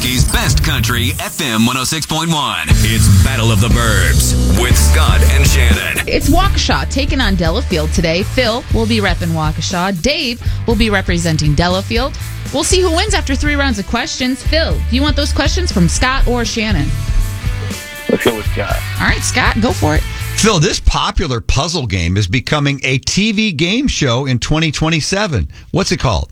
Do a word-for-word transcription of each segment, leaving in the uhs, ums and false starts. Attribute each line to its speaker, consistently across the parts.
Speaker 1: Milwaukee's best country, F M one oh six point one. It's Battle of the Burbs with Scott and Shannon.
Speaker 2: It's Waukesha taking on Delafield today. Phil will be repping Waukesha. Dave will be representing Delafield. We'll see who wins after three rounds of questions. Phil, do you want those questions from Scott or Shannon?
Speaker 3: Let's go with Scott.
Speaker 2: All right, Scott, go for it.
Speaker 4: Phil, this popular puzzle game is becoming a T V game show in twenty twenty-seven. What's it called?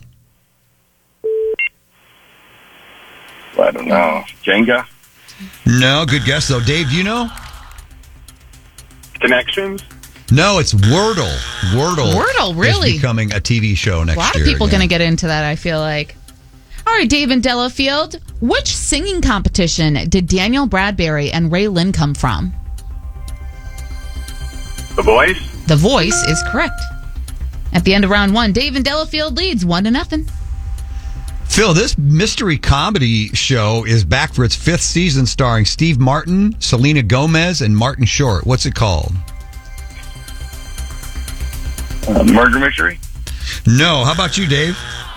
Speaker 3: I don't know. Jenga?
Speaker 4: No, good guess, though. Dave, do you know?
Speaker 3: Connections?
Speaker 4: No, it's Wordle. Wordle.
Speaker 2: Wordle, really?
Speaker 4: Is becoming a T V show next year.
Speaker 2: A lot of people
Speaker 4: again.
Speaker 2: going to get into that, I feel like. All right, Dave and Delafield, which singing competition did Daniel Bradbury and Ray Lynn come from?
Speaker 3: The Voice?
Speaker 2: The Voice is correct. At the end of round one, Dave and Delafield leads one to nothing.
Speaker 4: Phil, this mystery comedy show is back for its fifth season, starring Steve Martin, Selena Gomez, and Martin Short. What's it called?
Speaker 3: Uh, murder Mystery?
Speaker 4: No. How about you, Dave?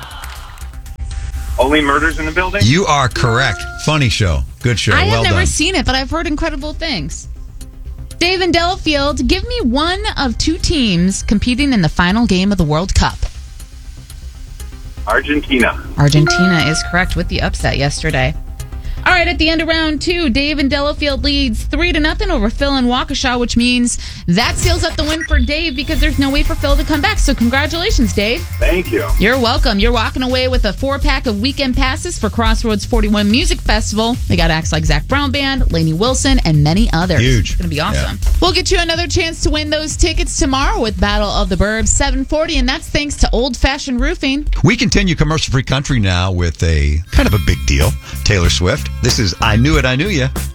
Speaker 3: Only Murders in the Building?
Speaker 4: You are correct. Funny show. Good show.
Speaker 2: I have
Speaker 4: well
Speaker 2: never
Speaker 4: done.
Speaker 2: seen it, but I've heard incredible things. Dave and Delafield, give me one of two teams competing in the final game of the World Cup.
Speaker 3: Argentina.
Speaker 2: Argentina is correct with the upset yesterday. All right, at the end of round two, Dave and Delafield leads three to nothing over Phil and Waukesha, which means that seals up the win for Dave because there's no way for Phil to come back. So congratulations, Dave.
Speaker 3: Thank you.
Speaker 2: You're welcome. You're walking away with a four-pack of weekend passes for Crossroads forty-one Music Festival. They got acts like Zach Brown Band, Lainey Wilson, and many others.
Speaker 4: Huge.
Speaker 2: It's going to be awesome.
Speaker 4: Yeah.
Speaker 2: We'll get you another chance to win those tickets tomorrow with Battle of the Burbs, seven forty, and that's thanks to Old Fashioned Roofing.
Speaker 4: We continue commercial-free country now with a kind of a big deal. Taylor Swift. This is I Knew It, I Knew Ya.